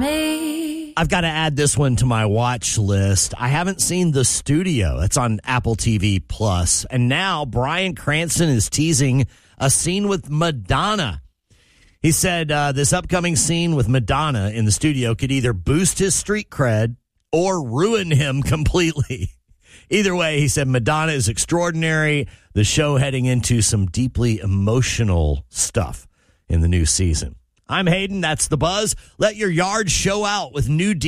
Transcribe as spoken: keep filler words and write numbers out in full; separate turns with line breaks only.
me.
I've got to add this one to my watch list. I haven't seen The Studio. It's on Apple T V Plus. And now Bryan Cranston is teasing a scene with Madonna. He said uh, this upcoming scene with Madonna in the studio could either boost his street cred or ruin him completely. Either way, he said Madonna is extraordinary. The show heading into some deeply emotional stuff in the new season. I'm Hayden. That's The Buzz. Let your yard show out with new